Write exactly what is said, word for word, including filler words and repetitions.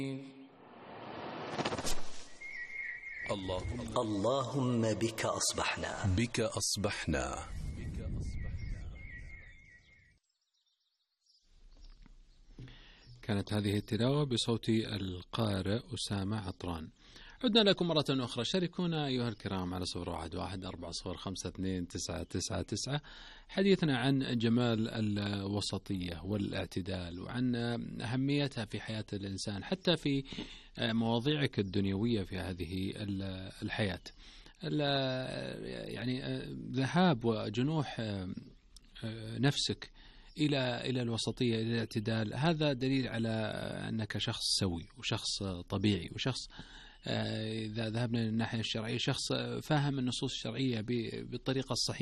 اللهم اللهم بك أصبحنا بك أصبحنا. كانت هذه التلاوة بصوت القارئ أسامة عطران. عدنا لكم مرة أخرى، شاركونا أيها الكرام على صفر واحد واحد أربعة صفر خمسة اثنين تسعة تسعة تسعة حديثنا عن جمال الوسطية والاعتدال، وعن أهميتها في حياة الإنسان حتى في مواضيعك الدنيوية في هذه الحياة. يعني ذهاب وجنوح نفسك إلى إلى الوسطية، إلى الاعتدال، هذا دليل على أنك شخص سوي وشخص طبيعي وشخص إذا ذهبنا للناحية الشرعية شخص فاهم النصوص الشرعية بالطريقة الصحيحة.